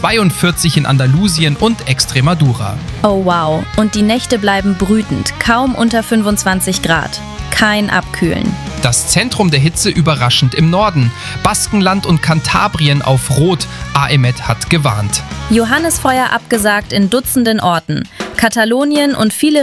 42 in Andalusien und Extremadura. Oh wow, und die Nächte bleiben brütend, kaum unter 25 Grad. Kein Abkühlen. Das Zentrum der Hitze überraschend im Norden. Baskenland und Kantabrien auf Rot. AEMET hat gewarnt. Johannisfeuer abgesagt in Dutzenden Orten. Katalonien und viele